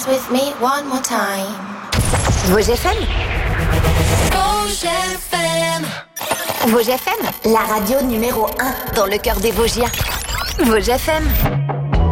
dance with me one more time. Vosges FM. Vosges FM. Vosges FM, la radio numéro 1 dans le cœur des Vosgiens. Vosges FM.